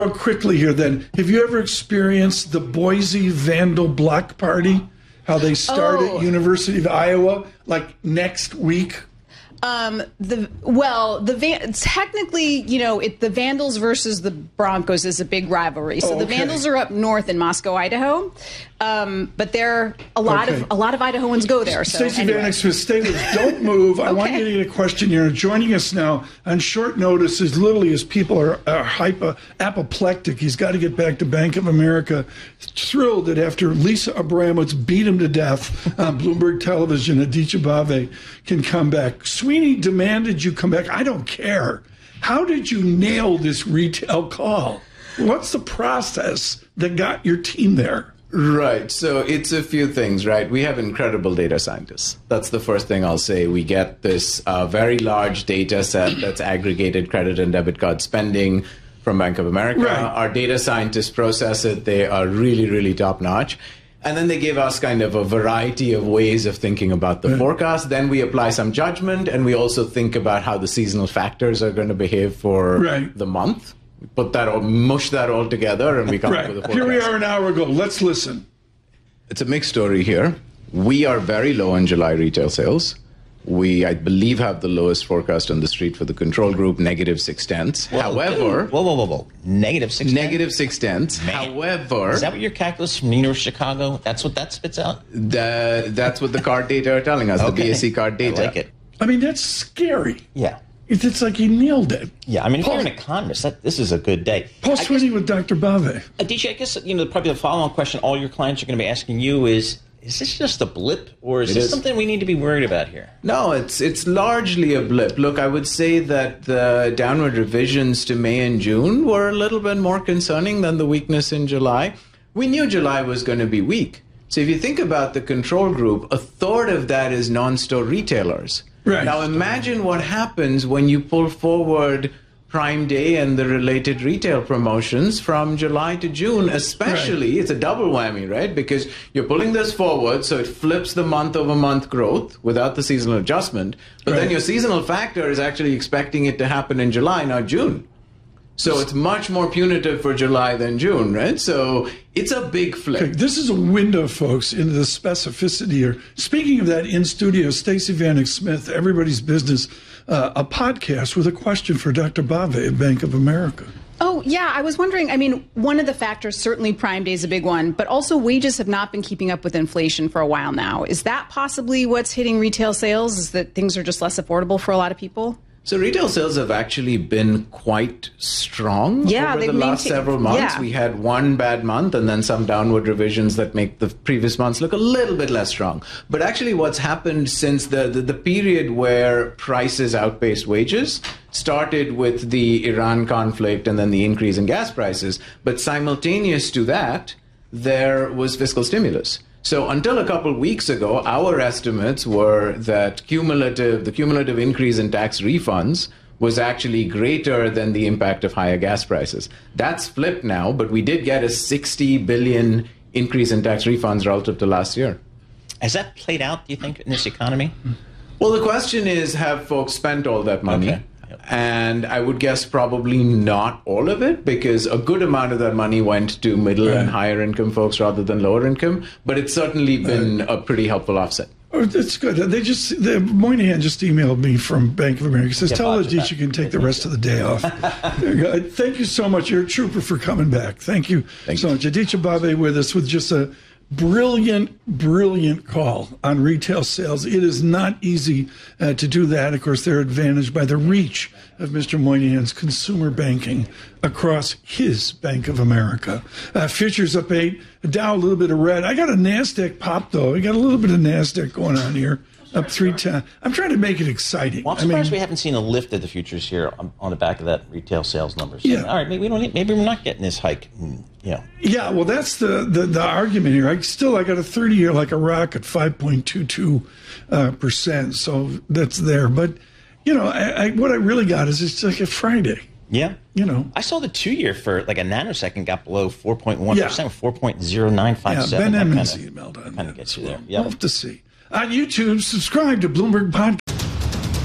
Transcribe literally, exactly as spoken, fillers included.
quickly here then, have you ever experienced the Boise Vandal Block Party? How they start Oh. at University of Iowa, like next week? Um, the well, the Van, technically, you know, it, the Vandals versus the Broncos is a big rivalry. So Oh, the okay. Vandals are up north in Moscow, Idaho, um, but there a lot Okay. of a lot of Idahoans go there. So Stacey anyway. Vanek Smith, stay with us. Don't move. I want Okay. you to get a question here. Joining us now on short notice, as literally as people are, are hyper, apoplectic. He's got to get back to Bank of America. Thrilled that after Lisa Abramowitz beat him to death on Bloomberg Television, Aditya Bave can come back. Sweeney demanded you come back. I don't care. How did you nail this retail call? What's the process that got your team there? Right. So it's a few things, right? We have incredible data scientists. That's the first thing I'll say. We get this uh, very large data set that's aggregated credit and debit card spending from Bank of America. Right. Our data scientists process it. They are really, really top notch. And then they give us kind of a variety of ways of thinking about the Right. forecast. Then we apply some judgment, and we also think about how the seasonal factors are going to behave for Right. the month. We put that all, mush that all together, and we come up with a Right. forecast. Here we are an hour ago. Let's listen. It's a mixed story here. We are very low in July retail sales. We, I believe, have the lowest forecast on the street for the control group, negative six tenths. However, whoa, whoa, whoa, whoa, negative six. negative six tenths. Man. However, Is that what your calculus from University of Chicago? That's what that spits out. the, that's what the card data are telling us. The Okay. B S C card data. I like it. I mean, that's scary. Yeah, It's it's like he nailed it. yeah. I mean, if Paul- you're an economist, that, this is a good day. Paul I guess, Sweeney with Doctor Bave. Aditya, I guess you know probably the follow-on question all your clients are going to be asking you is: Is this just a blip, or is It this is. something we need to be worried about here? No, it's it's largely a blip. Look, I would say that the downward revisions to May and June were a little bit more concerning than the weakness in July. We knew July was going to be weak. So if you think about the control group, a third of that is non-store retailers. Right. Now imagine what happens when you pull forward Prime Day and the related retail promotions from July to June, especially. It's a double whammy, right? Because you're pulling this forward, so it flips the month-over-month growth without the seasonal adjustment. But then Right. your seasonal factor is actually expecting it to happen in July, not June. So it's much more punitive for July than June, right? So it's a big flip. Okay, this is a window, folks, into the specificity here. Speaking of that, in studio, Stacey Vanek Smith, Everybody's Business, uh, a podcast with a question for Doctor Bave at Bank of America. Oh, yeah. I was wondering, I mean, one of the factors, certainly Prime Day is a big one, but also wages have not been keeping up with inflation for a while now. Is that possibly what's hitting retail sales, is that things are just less affordable for a lot of people? So retail sales have actually been quite strong Yeah, over the they've last maintained- several months. yeah. We had one bad month and then some downward revisions that make the previous months look a little bit less strong. But actually what's happened since the, the, the period where prices outpaced wages started with the Iran conflict and then the increase in gas prices. But simultaneous to that, there was fiscal stimulus. So until a couple weeks ago, our estimates were that cumulative, the cumulative increase in tax refunds was actually greater than the impact of higher gas prices. That's flipped now, but we did get a sixty billion increase in tax refunds relative to last year. Has that played out, do you think, in this economy? Well, the question is, have folks spent all that money? Okay. And I would guess probably not all of it, because a good amount of that money went to middle and higher income folks rather than lower income. But it's certainly been a pretty helpful offset. Oh, that's good. They just the Moynihan just emailed me from Bank of America. He says, Yeah, "Tell Bob, Aditya you can take the rest of the day off." There you go. Thank you so much. You're a trooper for coming back. Thank you Thank so you. much. Aditya Bave with us with just a brilliant, brilliant call on retail sales. It is not easy uh, to do that. Of course, they're advantaged by the reach of Mister Moynihan's consumer banking across his Bank of America. Uh, futures up eight, Dow a little bit of red. I got a NASDAQ pop, though. I got a little bit of NASDAQ going on here, up three ten. I'm trying to make it exciting. Well, I'm I surprised mean, we haven't seen a lift of the futures here on, on the back of that retail sales numbers. Yeah. All right, maybe we don't. Need, maybe we're not getting this hike. mm, You know, yeah, well, that's the, the, the argument here. I still, I got a thirty year like a rock at five point two two uh, percent. So that's there. But, you know, I, I, what I really got is it's like a Friday. yeah. You know, I saw the two-year for like a nanosecond got below four point one Yeah. percent, four point zero nine five yeah, seven. Ben That Emmons kinda- emailed on Kind that of gets as you well. there. Yep. We'll have to see. On YouTube, subscribe to Bloomberg Podcast.